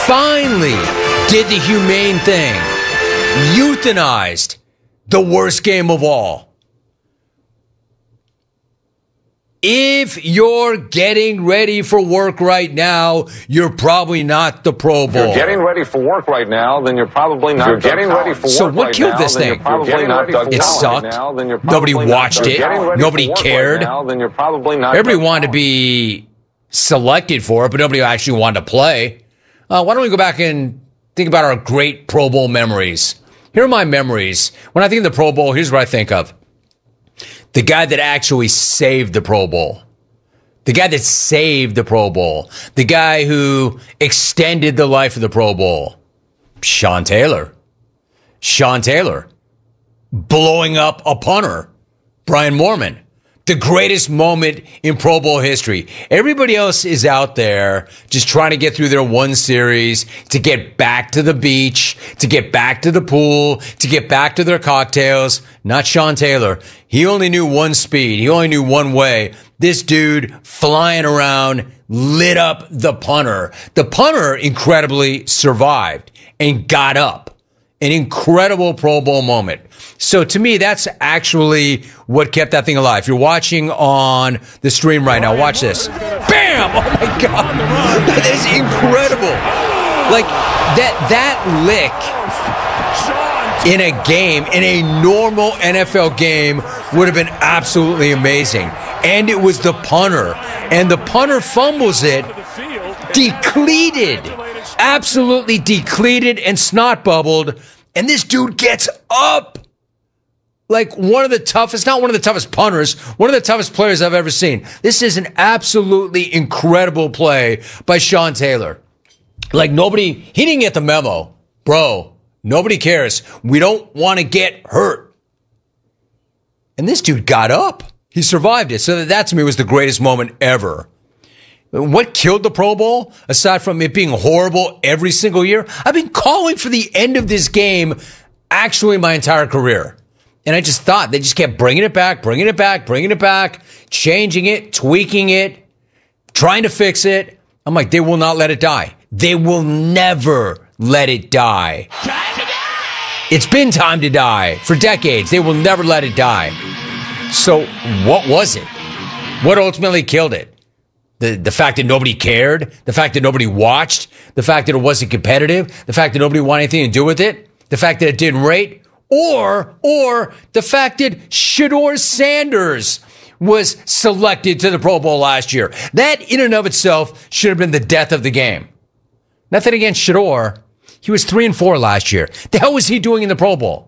finally did the humane thing. Euthanized the worst game of all. If you're getting ready for work right now, you're probably not the Pro Bowl. If you're getting ready for work right now, then you're probably not. If you're getting ready for work so what right killed now, this then thing? you're probably not. It sucked. Right now, then you're Nobody probably watched it. Nobody cared. Right now, then you're probably not. Everybody wanted to be selected for it, but nobody actually wanted to play. Why don't we go back and think about our great Pro Bowl memories? Here are my memories. When I think of the Pro Bowl, here's what I think of. The guy that actually saved the Pro Bowl. The guy that saved the Pro Bowl. The guy who extended the life of the Pro Bowl. Sean Taylor. Sean Taylor. Blowing up a punter. Brian Moorman. The greatest moment in Pro Bowl history. Everybody else is out there just trying to get through their one series, to get back to the beach, to get back to the pool, to get back to their cocktails. Not Sean Taylor. He only knew one speed. He only knew one way. This dude flying around lit up the punter. The punter incredibly survived and got up. An incredible Pro Bowl moment. So to me, that's actually what kept that thing alive. If you're watching on the stream right now, watch this. Bam! Oh my God. That is incredible. Like that lick in a game, in a normal NFL game, would have been absolutely amazing. And it was the punter. And the punter fumbles it, depleted. Absolutely depleted and snot bubbled. And this dude gets up like one of the toughest, not one of the toughest punters, one of the toughest players I've ever seen. This is an absolutely incredible play by Sean Taylor. Like he didn't get the memo. Bro, nobody cares. We don't want to get hurt. And this dude got up. He survived it. So that to me was the greatest moment ever. What killed the Pro Bowl, aside from it being horrible every single year? I've been calling for the end of this game actually my entire career. And I just thought they just kept bringing it back, changing it, tweaking it, trying to fix it. I'm like, they will not let it die. They will never let it die. It's been time to die for decades. They will never let it die. So what was it? What ultimately killed it? The fact that nobody cared, the fact that nobody watched, the fact that it wasn't competitive, the fact that nobody wanted anything to do with it, the fact that it didn't rate, or the fact that Shedeur Sanders was selected to the Pro Bowl last year. That in and of itself should have been the death of the game. Nothing against Shedeur. He was 3-4 last year. The hell was he doing in the Pro Bowl?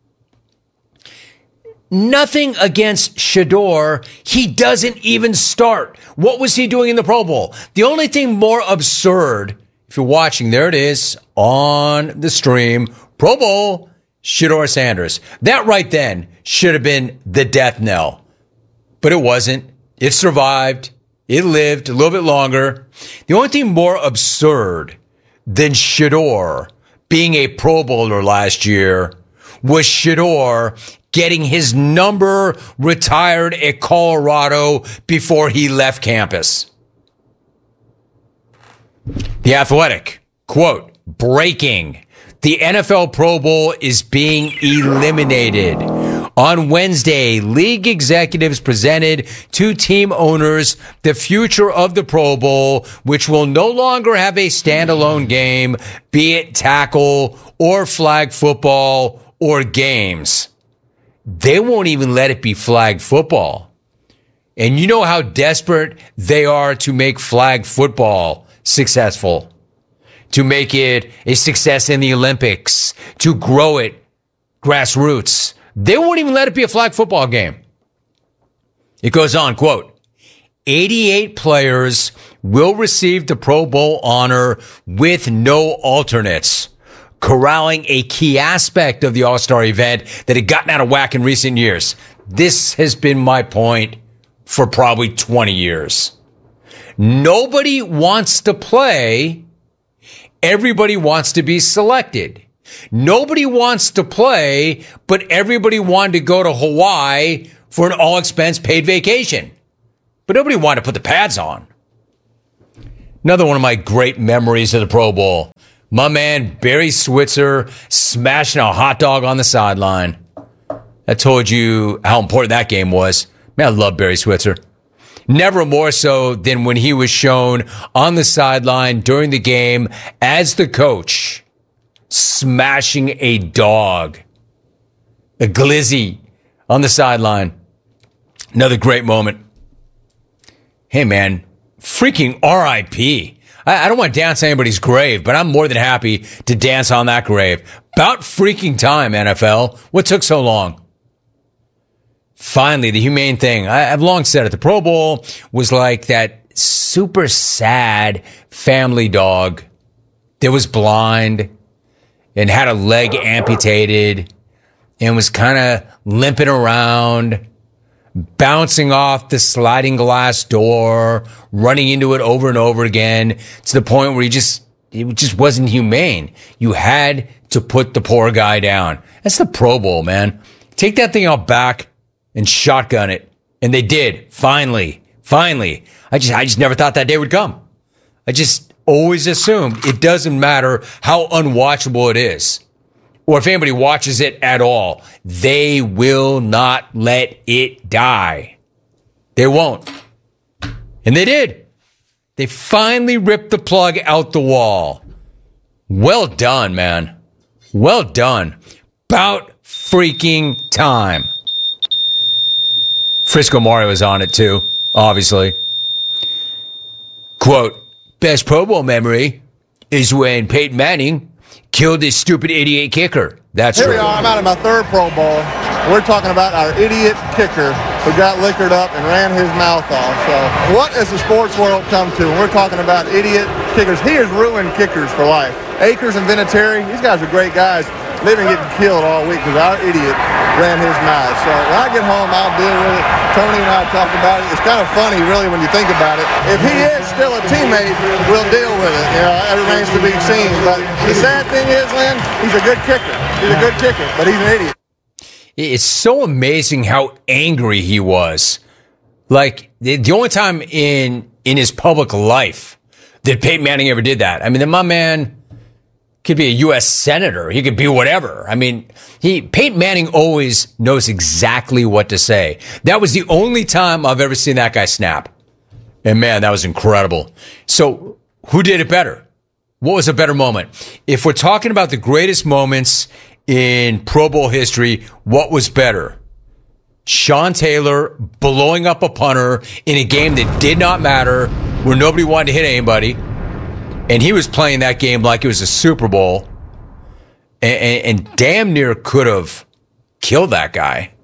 Nothing against Shedeur. He doesn't even start. What was he doing in the Pro Bowl? The only thing more absurd, if you're watching, there it is on the stream, Pro Bowl, Shedeur Sanders. That right then should have been the death knell. But it wasn't. It survived. It lived a little bit longer. The only thing more absurd than Shedeur being a Pro Bowler last year was Shedeur getting his number retired at Colorado before he left campus. The Athletic, quote, breaking. The NFL Pro Bowl is being eliminated. On Wednesday, league executives presented to team owners the future of the Pro Bowl, which will no longer have a standalone game, be it tackle or flag football or games. They won't even let it be flag football. And you know how desperate they are to make flag football successful, to make it a success in the Olympics, to grow it grassroots. They won't even let it be a flag football game. It goes on, quote, 88 players will receive the Pro Bowl honor with no alternates, corralling a key aspect of the All-Star event that had gotten out of whack in recent years. This has been my point for probably 20 years. Nobody wants to play. Everybody wants to be selected. Nobody wants to play, but everybody wanted to go to Hawaii for an all-expense paid vacation. But nobody wanted to put the pads on. Another one of my great memories of the Pro Bowl. My man, Barry Switzer, smashing a hot dog on the sideline. I told you how important that game was. Man, I love Barry Switzer. Never more so than when he was shown on the sideline during the game as the coach, smashing a dog, a glizzy on the sideline. Another great moment. Hey, man, freaking RIP. I don't want to dance on anybody's grave, but I'm more than happy to dance on that grave. About freaking time, NFL. What took so long? Finally, the humane thing. I've long said it. The Pro Bowl was like that super sad family dog that was blind and had a leg amputated and was kind of limping around, bouncing off the sliding glass door, running into it over and over again to the point where it just wasn't humane. You had to put the poor guy down. That's the Pro Bowl, man. Take that thing out back and shotgun it. And they did. Finally. I just never thought that day would come. I just always assumed it doesn't matter how unwatchable it is, or if anybody watches it at all, they will not let it die. They won't. And they did. They finally ripped the plug out the wall. Well done, man. Well done. About freaking time. Frisco Mario was on it too, obviously. Quote, best Pro Bowl memory is when Peyton Manning killed this stupid idiot kicker. That's Here true. we are. I'm out of my third Pro Bowl. We're talking about our idiot kicker who got liquored up and ran his mouth off. So what has the sports world come to when we're talking about idiot kickers? He has ruined kickers for life. Akers and Vinatieri, these guys are great guys. They've been getting killed all week because our idiot ran his mouth. So when I get home, I'll deal with it. Tony and I talked about it. It's kind of funny, really, when you think about it. If he is still a teammate, we'll deal with it. You know, that remains to be seen. But the sad thing is, Lynn, he's a good kicker. He's a good kicker, but he's an idiot. It's so amazing how angry he was. Like, the only time in his public life that Peyton Manning ever did that. I mean, my man could be a U.S. senator. He could be whatever. I mean, Peyton Manning always knows exactly what to say. That was the only time I've ever seen that guy snap. And man, that was incredible. So who did it better? What was a better moment? If we're talking about the greatest moments in Pro Bowl history, what was better? Sean Taylor blowing up a punter in a game that did not matter, where nobody wanted to hit anybody, and he was playing that game like it was a Super Bowl, and damn near could have killed that guy.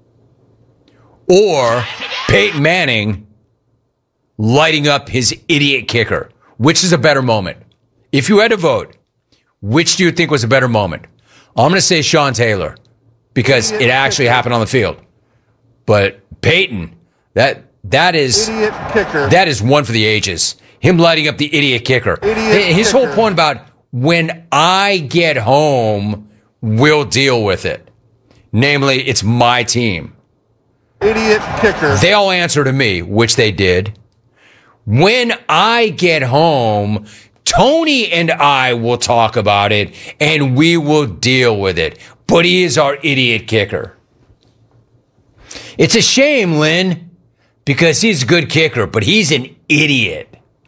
Or Peyton Manning lighting up his idiot kicker. Which is a better moment? If you had to vote, which do you think was a better moment? I'm going to say Sean Taylor, because it actually happened on the field. But Peyton, that is Idiot kicker. that is one for the ages. Him lighting up the idiot kicker. His whole point about when I get home, we'll deal with it. Namely, it's my team. Idiot kicker. They all answer to me, which they did. When I get home, Tony and I will talk about it, and we will deal with it. But he is our idiot kicker. It's a shame, Lynn, because he's a good kicker, but he's an idiot.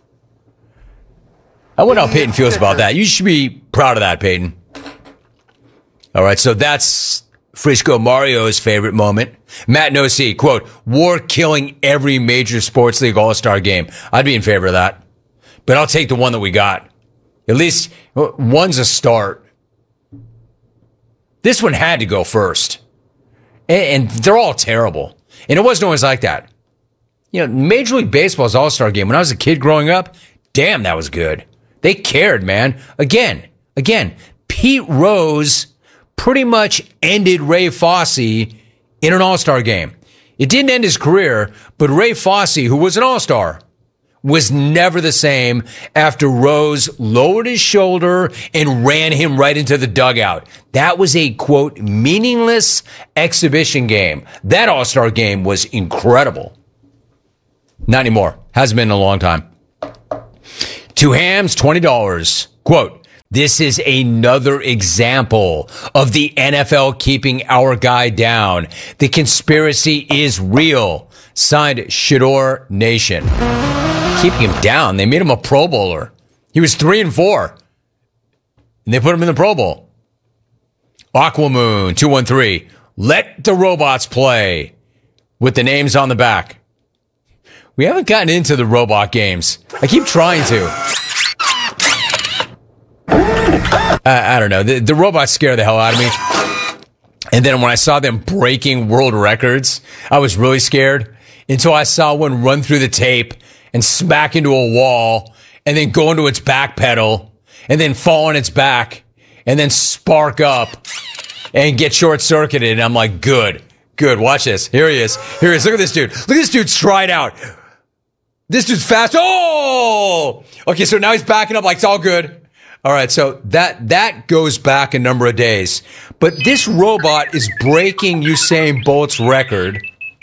I wonder how Peyton feels about that. You should be proud of that, Peyton. All right, so that's Frisco Mario's favorite moment. Matt No-C, quote, war killing every major sports league all-star game. I'd be in favor of that. But I'll take the one that we got. At least one's a start. This one had to go first. And they're all terrible. And it wasn't always like that. You know, Major League Baseball's all-star game, when I was a kid growing up, damn, that was good. They cared, man. Again, Pete Rose pretty much ended Ray Fosse in an all-star game. It didn't end his career, but Ray Fosse, who was an all-star, was never the same after Rose lowered his shoulder and ran him right into the dugout. That was a, quote, meaningless exhibition game. That all-star game was incredible. Not anymore. Hasn't been in a long time. Two hams, $20. Quote, This is another example of the NFL keeping our guy down. The conspiracy is real. Signed, Shador Nation. Keeping him down. They made him a Pro Bowler. He was 3-4. And they put him in the Pro Bowl. Aquamoon 213. Let the robots play with the names on the back. We haven't gotten into the robot games. I keep trying to. I don't know. The robots scare the hell out of me. And then when I saw them breaking world records, I was really scared until I saw one run through the tape and smack into a wall and then go into its back pedal and then fall on its back and then spark up and get short-circuited. And I'm like, good. Watch this. Here he is. Look at this dude. Look at this dude stride out. This dude's fast. Oh! Okay, so now he's backing up like it's all good. All right, so that goes back a number of days. But this robot is breaking Usain Bolt's record,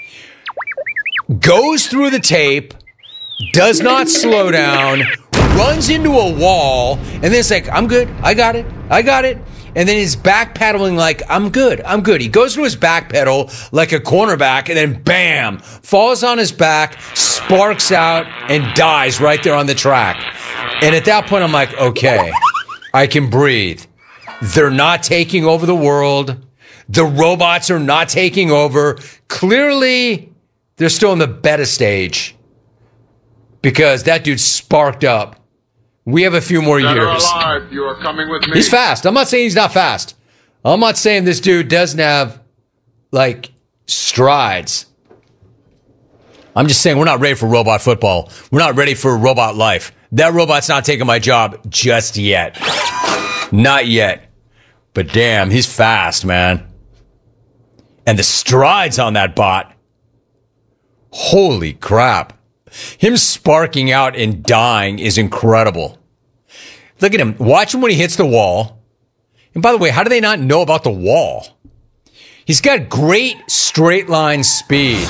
goes through the tape, does not slow down, runs into a wall, and then it's like, I'm good. I got it. And then he's backpedaling like, I'm good. He goes to his back pedal like a cornerback, and then bam, falls on his back, sparks out, and dies right there on the track. And at that point, I'm like, okay, I can breathe. They're not taking over the world. The robots are not taking over. Clearly, they're still in the beta stage because that dude sparked up. We have a few more years. Alive, you are coming with me. He's fast. I'm not saying he's not fast. I'm not saying this dude doesn't have, like, strides. I'm just saying we're not ready for robot football. We're not ready for robot life. That robot's not taking my job just yet. Not yet. But damn, he's fast, man. And the strides on that bot. Holy crap. Him sparking out and dying is incredible. Look at him. Watch him when he hits the wall. And by the way, how do they not know about the wall? He's got great straight line speed.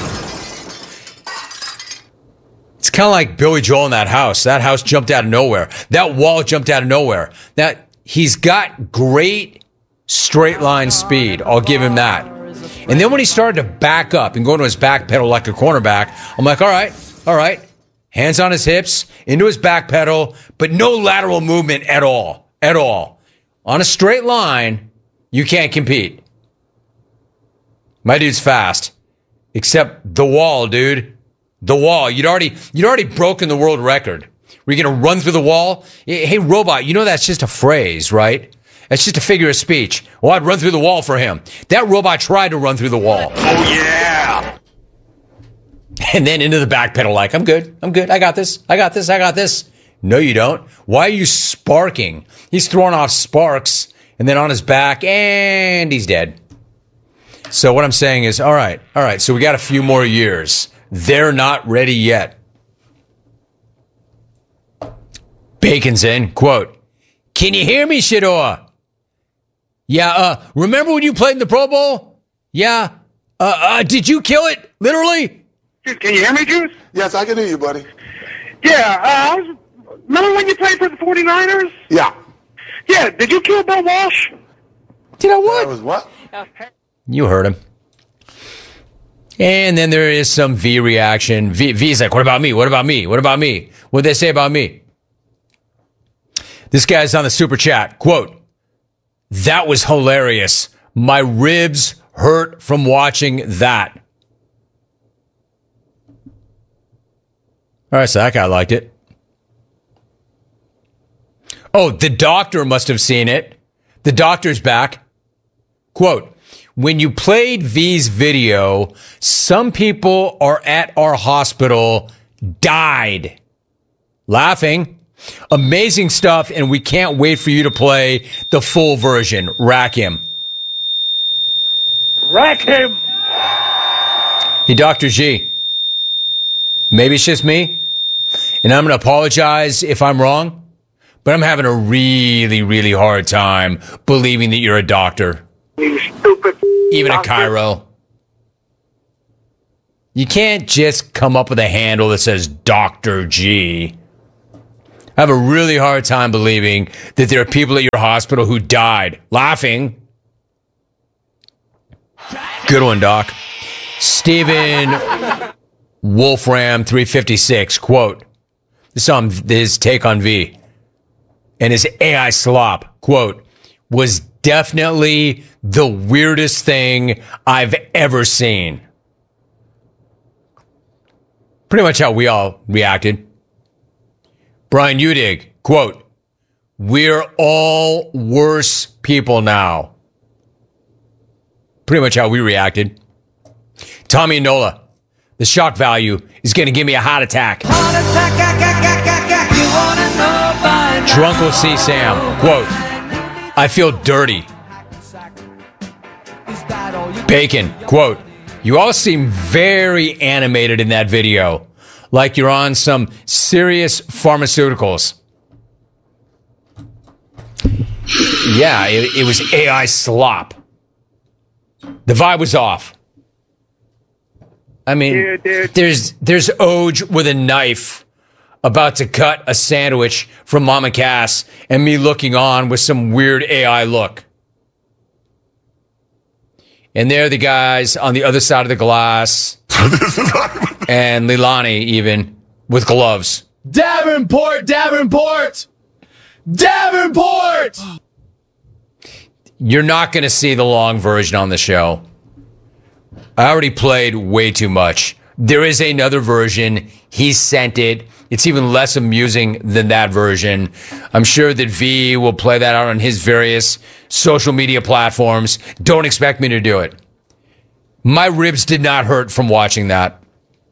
It's kind of like Billy Joel in that house. That house jumped out of nowhere. That wall jumped out of nowhere. Now, he's got great straight line speed. I'll give him that. And then when he started to back up and go into his back pedal like a cornerback, I'm like, all right. Hands on his hips, into his back pedal, but no lateral movement at all. On a straight line, you can't compete. My dude's fast. Except the wall, dude. The wall. You'd already broken the world record. Were you going to run through the wall? Hey, robot, you know that's just a phrase, right? That's just a figure of speech. Well, I'd run through the wall for him. That robot tried to run through the wall. Oh, yeah. And then into the back pedal like, I'm good. I got this. No, you don't. Why are you sparking? He's throwing off sparks and then on his back and he's dead. So what I'm saying is, all right. So we got a few more years. They're not ready yet. Bacon's in, quote, can you hear me, Shador? Yeah, remember when you played in the Pro Bowl? Yeah. Did you kill it? Literally? Can you hear me, Juice? Yes, I can hear you, buddy. Yeah, remember when you played for the 49ers? Yeah. Yeah, did you kill Bill Walsh? Did I what? That was what? You heard him. And then there is some V reaction. V's like, what about me? What'd they say about me? This guy's on the super chat. Quote, that was hilarious. My ribs hurt from watching that. All right, so that guy liked it. Oh, the doctor must have seen it. The doctor's back. Quote, when you played V's video, some people are at our hospital died. Laughing. Amazing stuff, and we can't wait for you to play the full version. Rack him. Hey, Dr. G. Maybe it's just me, and I'm going to apologize if I'm wrong, but I'm having a really, really hard time believing that you're a doctor. You stupid Even doctor. a Cairo. You can't just come up with a handle that says Dr. G. I have a really hard time believing that there are people at your hospital who died laughing. Good one, Doc. Stephen Wolfram 356, quote, this is on his take on V and his AI slop, quote, was definitely the weirdest thing I've ever seen. Pretty much how we all reacted. Brian Udig, quote, we're all worse people now. Pretty much how we reacted. Tommy and Nola, the shock value is going to give me a heart attack. Drunkle C. Sam, quote, I feel dirty. Bacon, quote, you all seem very animated in that video, like you're on some serious pharmaceuticals. Yeah, it was AI slop. The vibe was off. I mean, there's Oj with a knife about to cut a sandwich from Mama Cass and me looking on with some weird AI look. And there are the guys on the other side of the glass. And Leilani even with gloves. Davenport! You're not going to see the long version on the show. I already played way too much. There is another version. He sent it. It's even less amusing than that version. I'm sure that V will play that out on his various social media platforms. Don't expect me to do it. My ribs did not hurt from watching that.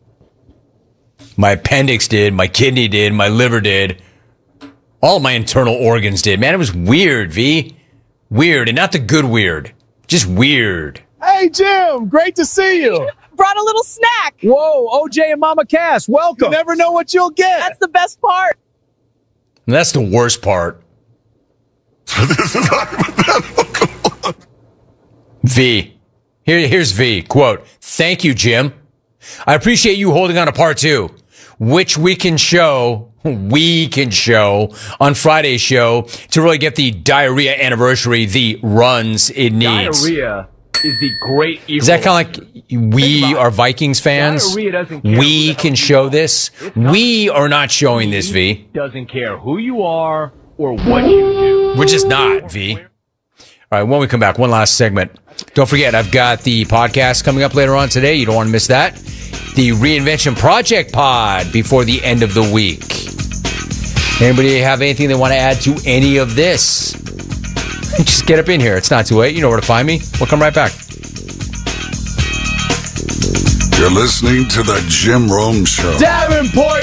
My appendix did. My kidney did. My liver did. All my internal organs did. Man, it was weird, V. Weird, and not the good weird. Just weird. Hey, Jim, great to see you. Brought a little snack. Whoa, OJ and Mama Cass, welcome. You never know what you'll get. That's the best part. And that's the worst part. V. Here's V. Quote, thank you, Jim. I appreciate you holding on to part 2, which we can show on Friday's show to really get the diarrhea anniversary, the runs it needs. Diarrhea is the great evil. Is that kind of like we are Vikings fans? We can show this. We are not showing this, V. Doesn't care who you are or what you do. We're just not, V. All right, when we come back, one last segment. Don't forget, I've got the podcast coming up later on today. You don't want to miss that. The Reinvention Project Pod before the end of the week. Anybody have anything they want to add to any of this? Just get up in here. It's not too late. You know where to find me. We'll come right back. You're listening to the Jim Rome Show. Davenport!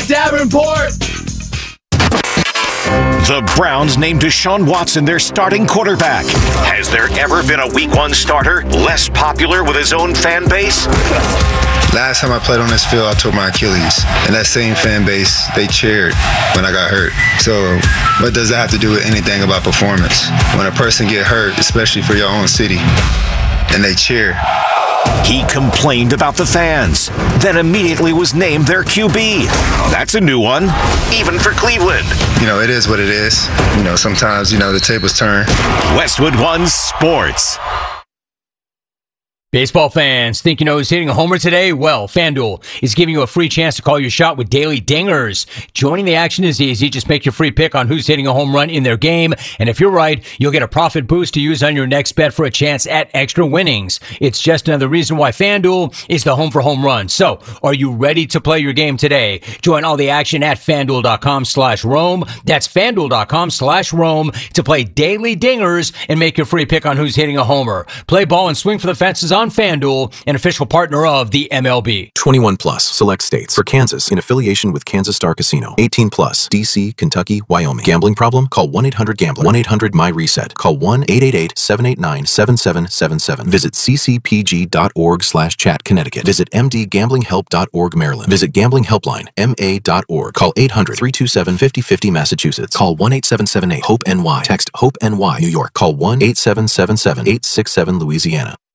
The Browns named Deshaun Watson their starting quarterback. Has there ever been a Week 1 starter less popular with his own fan base? Last time I played on this field, I tore my Achilles. And that same fan base, they cheered when I got hurt. So what does that have to do with anything about performance? When a person get hurt, especially for your own city, and they cheer. He complained about the fans, then immediately was named their QB. That's a new one, even for Cleveland. You know, it is what it is. You know, sometimes, the tables turn. Westwood One Sports. Baseball fans, think you know who's hitting a homer today? Well, FanDuel is giving you a free chance to call your shot with daily dingers. Joining the action is easy. Just make your free pick on who's hitting a home run in their game. And if you're right, you'll get a profit boost to use on your next bet for a chance at extra winnings. It's just another reason why FanDuel is the home for home runs. So, are you ready to play your game today? Join all the action at FanDuel.com/Rome. That's FanDuel.com/Rome to play daily dingers and make your free pick on who's hitting a homer. Play ball and swing for the fences on FanDuel, an official partner of the MLB. 21 plus, select states. For Kansas, in affiliation with Kansas Star Casino. 18 plus, D.C., Kentucky, Wyoming. Gambling problem? Call 1-800-GAMBLER. 1-800-MY-RESET. Call 1-888-789-7777. Visit ccpg.org/chat, Connecticut. Visit mdgamblinghelp.org, Maryland. Visit gamblinghelpline, ma.org. Call 800-327-5050, Massachusetts. Call 1-8778-HOPE-NY. Text HOPE-NY, New York. Call 1-8777-867, Louisiana.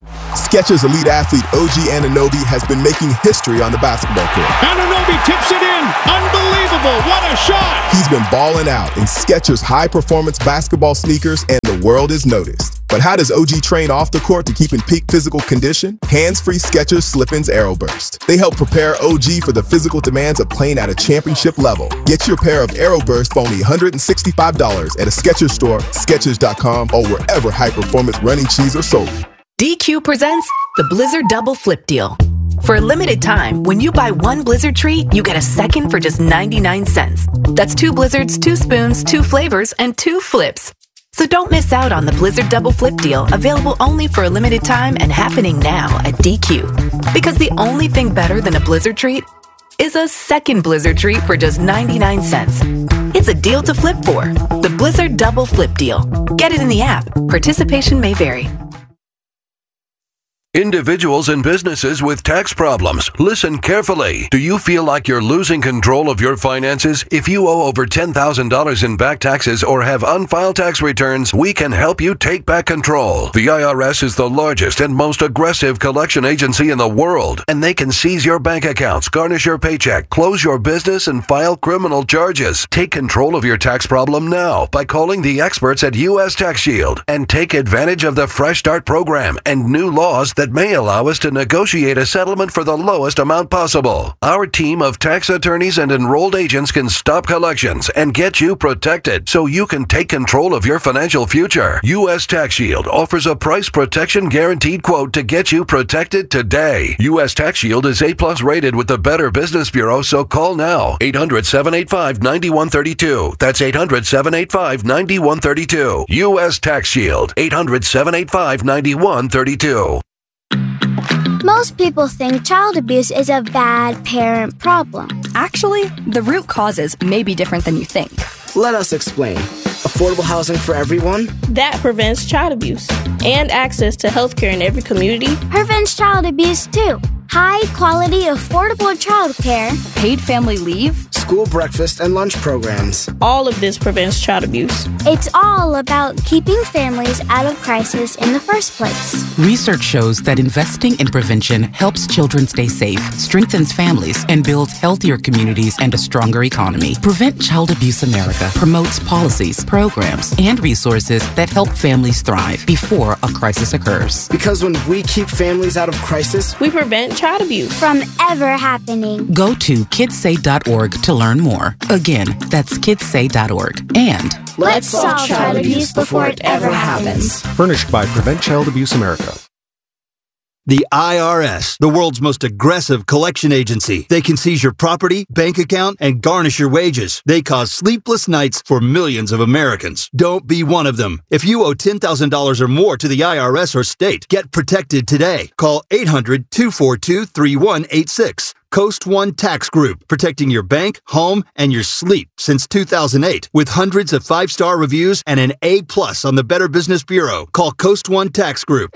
Skechers elite athlete OG Anunoby has been making history on the basketball court. Anunoby tips it in. Unbelievable. What a shot. He's been balling out in Skechers high-performance basketball sneakers, and the world has noticed. But how does OG train off the court to keep in peak physical condition? Hands-free Skechers Slip-ins AeroBurst. They help prepare OG for the physical demands of playing at a championship level. Get your pair of AeroBurst for only $165 at a Skechers store, Skechers.com, or wherever high-performance running shoes are sold. DQ presents the Blizzard Double Flip Deal. For a limited time, when you buy one Blizzard treat, you get a second for just 99 cents. That's 2 Blizzards, 2 spoons, 2 flavors, and 2 flips. So don't miss out on the Blizzard Double Flip Deal, available only for a limited time and happening now at DQ. Because the only thing better than a Blizzard treat is a second Blizzard treat for just 99 cents. It's a deal to flip for. The Blizzard Double Flip Deal. Get it in the app. Participation may vary. Individuals and businesses with tax problems, listen carefully. Do you feel like you're losing control of your finances? If you owe over $10,000 in back taxes or have unfiled tax returns, we can help you take back control. The IRS is the largest and most aggressive collection agency in the world, and they can seize your bank accounts, garnish your paycheck, close your business, and file criminal charges. Take control of your tax problem now by calling the experts at U.S. Tax Shield and take advantage of the Fresh Start program and new laws that may allow us to negotiate a settlement for the lowest amount possible. Our team of tax attorneys and enrolled agents can stop collections and get you protected so you can take control of your financial future. U.S. Tax Shield offers a price protection guaranteed quote to get you protected today. U.S. Tax Shield is A+ rated with the Better Business Bureau, so call now. 800-785-9132. That's 800-785-9132. U.S. Tax Shield. 800-785-9132. Most people think child abuse is a bad parent problem. Actually, the root causes may be different than you think. Let us explain. Affordable housing for everyone? That prevents child abuse. And access to healthcare in every community prevents child abuse too. High quality, affordable childcare. Paid family leave. School breakfast and lunch programs. All of this prevents child abuse. It's all about keeping families out of crisis in the first place. Research shows that investing in prevention helps children stay safe, strengthens families, and builds healthier communities and a stronger economy. Prevent Child Abuse America promotes policies, programs, and resources that help families thrive before a crisis occurs. Because when we keep families out of crisis, we prevent child abuse from ever happening. Go to kidssay.org to learn more. Again, that's kidssay.org. And let's solve child abuse before it ever happens. Furnished by Prevent Child Abuse America. The IRS, the world's most aggressive collection agency. They can seize your property, bank account, and garnish your wages. They cause sleepless nights for millions of Americans. Don't be one of them. If you owe $10,000 or more to the IRS or state, get protected today. Call 800-242-3186. Coast One Tax Group, protecting your bank, home, and your sleep since 2008. With hundreds of 5-star reviews and an A+ on the Better Business Bureau. Call Coast One Tax Group,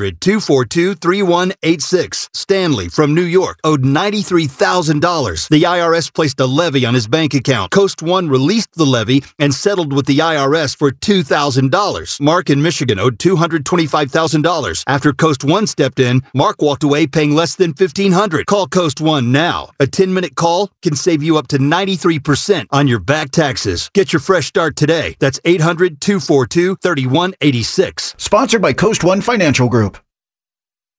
800-242-3186. Stanley from New York owed $93,000. The IRS placed a levy on his bank account. Coast One released the levy and settled with the IRS for $2,000. Mark in Michigan owed $225,000. After Coast One stepped in, Mark walked away paying less than $1,500. Call Coast One now. A 10-minute call can save you up to 93% on your back taxes. Get your fresh start today. That's 800-242-3186. Sponsored by Coast One Financial Group.